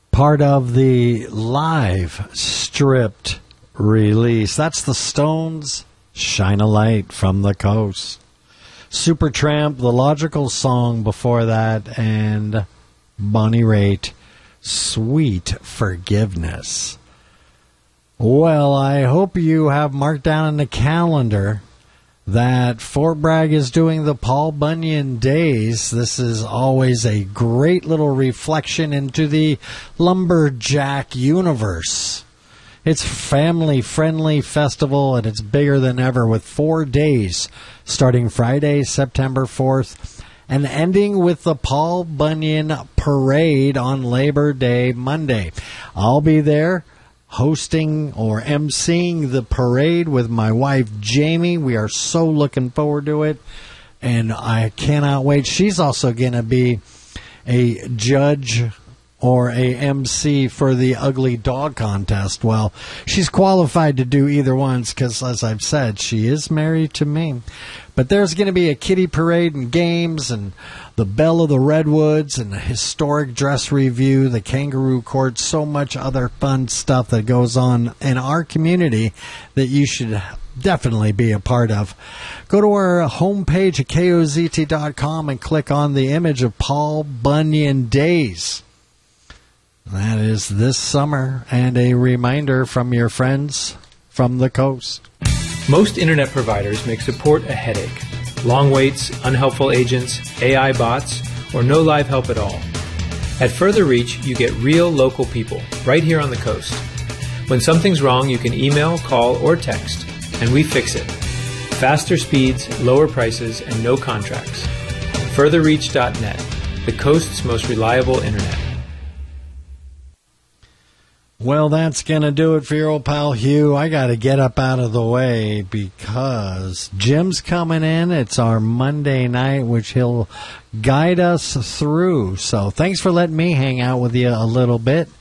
part of the live stripped release. That's the Stones, Shine a Light from the Coast. Supertramp, The Logical Song before that, and Bonnie Raitt, Sweet Forgiveness. Well, I hope you have marked down in the calendar that Fort Bragg is doing the Paul Bunyan Days. This is always a great little reflection into the lumberjack universe. It's a family-friendly festival, and it's bigger than ever with 4 days, starting Friday, September 4th, and ending with the Paul Bunyan Parade on Labor Day Monday. I'll be there hosting or emceeing the parade with my wife, Jamie. We are so looking forward to it, and I cannot wait. She's also going to be a judge or a MC for the Ugly Dog Contest. Well, she's qualified to do either ones because, as I've said, she is married to me. But there's going to be a kiddie parade and games and the Belle of the Redwoods and a historic dress review, the Kangaroo Court, so much other fun stuff that goes on in our community that you should definitely be a part of. Go to our homepage at KOZT.com and click on the image of Paul Bunyan Days. That is this summer, and a reminder from your friends from the coast. Most internet providers make support a headache. Long waits, unhelpful agents, AI bots, or no live help at all. At Further Reach, you get real local people right here on the coast. When something's wrong, you can email, call, or text, and we fix it. Faster speeds, lower prices, and no contracts. FurtherReach.net, the coast's most reliable internet. Well, that's going to do it for your old pal Hugh. I got to get up out of the way because Jim's coming in. It's our Monday night, which he'll guide us through. So thanks for letting me hang out with you a little bit.